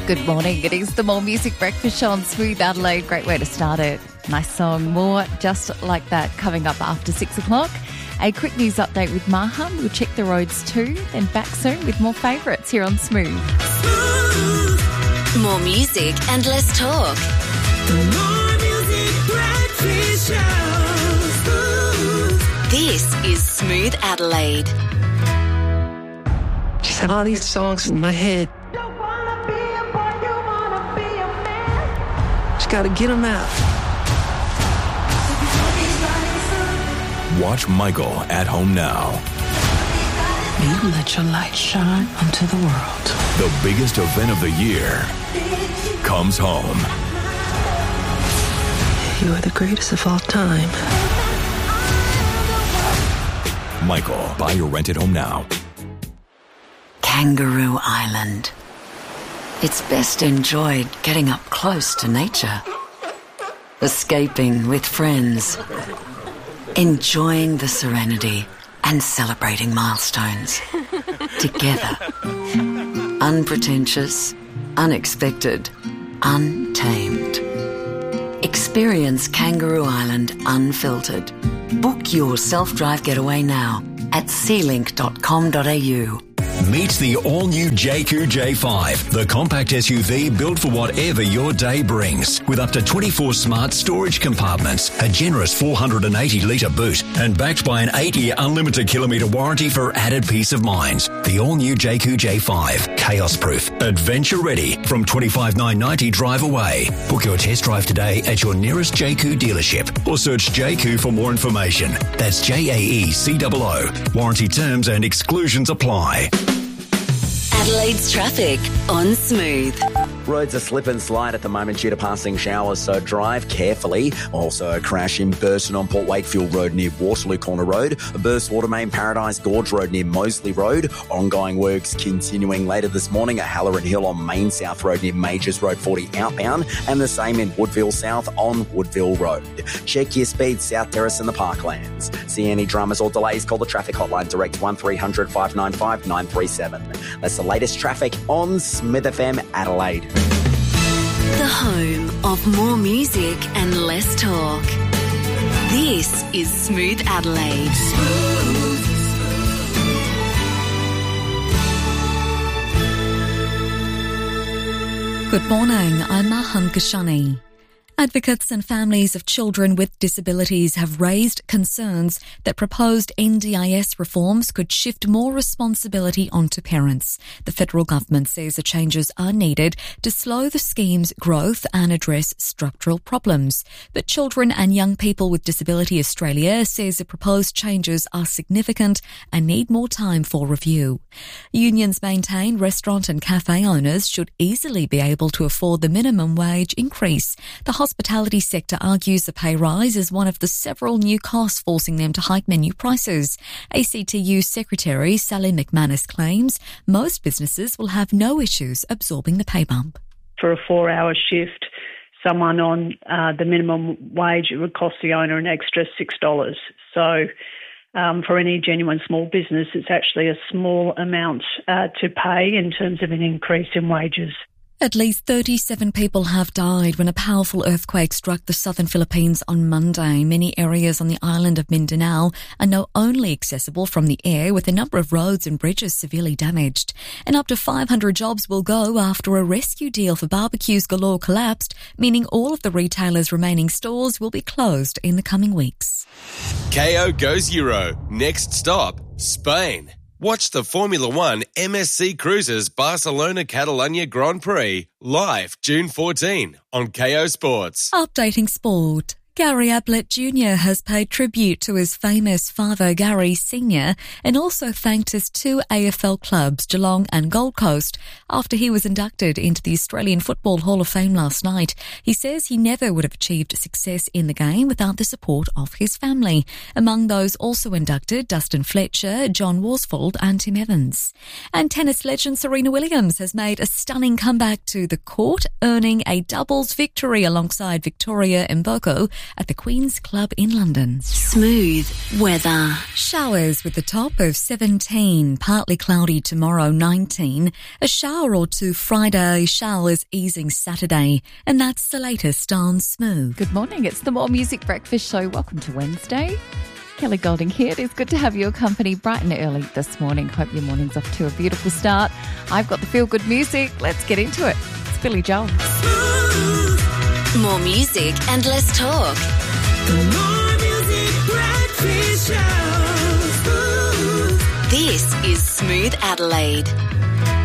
Good morning. It is the More Music Breakfast Show on Smooth Adelaide. Great way to start it. Nice song. More just like that coming up after 6 o'clock. A quick news update with Mahan. We'll check the roads too. Then back soon with more favourites here on Smooth. More music and less talk. The More Music Breakfast Show. This is Smooth Adelaide. Just have all these songs in my head. Just gotta get them out. Watch Michael at home now. You let your light shine onto the world. The biggest event of the year comes home. You are the greatest of all time. Michael, buy or rent at home now. Kangaroo Island. It's best enjoyed getting up close to nature. Escaping with friends. Enjoying the serenity and celebrating milestones. Together. Unpretentious, unexpected, untamed. Experience Kangaroo Island unfiltered. Book your self-drive getaway now at sealink.com.au. Meet the all-new JQ J5, the compact SUV built for whatever your day brings. With up to 24 smart storage compartments, a generous 480-litre boot, and backed by an 8-year unlimited kilometre warranty for added peace of mind. The all-new JQ J5, chaos-proof, adventure-ready, from $25,990 drive away. Book your test drive today at your nearest JQ dealership or search JQ for more information. That's JAECOO. Warranty terms and exclusions apply. Adelaide's traffic on Smooth. Roads are slip and slide at the moment due to passing showers, so drive carefully. Also a crash in Burton on Port Wakefield Road near Waterloo Corner Road. A burst water main Paradise Gorge Road near Moseley Road. Ongoing works continuing later this morning at Halloran Hill on Main South Road near Majors Road 40 outbound, and the same in Woodville South on Woodville Road. Check your speed, South Terrace and the Parklands. See any dramas or delays, call the traffic hotline direct 1300 595 937. That's the latest traffic on Smith FM Adelaide. The home of more music and less talk. This is Smooth Adelaide. Good morning, I'm Mahan Kashani. Advocates and families of children with disabilities have raised concerns that proposed NDIS reforms could shift more responsibility onto parents. The federal government says the changes are needed to slow the scheme's growth and address structural problems. But Children and Young People with Disability Australia says the proposed changes are significant and need more time for review. Unions maintain restaurant and cafe owners should easily be able to afford the minimum wage increase. The hospitality sector argues the pay rise is one of the several new costs forcing them to hike menu prices. ACTU Secretary Sally McManus claims most businesses will have no issues absorbing the pay bump. For a 4-hour shift, someone on the minimum wage, it would cost the owner an extra $6. So for any genuine small business, it's actually a small amount to pay in terms of an increase in wages. At least 37 people have died when a powerful earthquake struck the southern Philippines on Monday. Many areas on the island of Mindanao are now only accessible from the air, with a number of roads and bridges severely damaged. And up to 500 jobs will go after a rescue deal for Barbecues Galore collapsed, meaning all of the retailer's remaining stores will be closed in the coming weeks. KO goes Euro. Next stop, Spain. Watch the Formula One MSC Cruises Barcelona Catalunya Grand Prix live June 14 on KO Sports. Updating sport. Gary Ablett Jr. has paid tribute to his famous father, Gary Sr., and also thanked his two AFL clubs, Geelong and Gold Coast, after he was inducted into the Australian Football Hall of Fame last night. He says he never would have achieved success in the game without the support of his family. Among those also inducted, Dustin Fletcher, John Worsfold and Tim Evans. And tennis legend Serena Williams has made a stunning comeback to the court, earning a doubles victory alongside Victoria Mboko at the Queen's Club in London. Smooth weather. Showers with the top of 17, partly cloudy tomorrow 19, a shower or two Friday, showers easing Saturday, and that's the latest on Smooth. Good morning, it's the More Music Breakfast Show. Welcome to Wednesday. Kelly Golding here. It is good to have your company bright and early this morning. Hope your morning's off to a beautiful start. I've got the feel-good music. Let's get into it. It's Billy Joel. More music and less talk. The More Music Breakfast Show. This is Smooth Adelaide.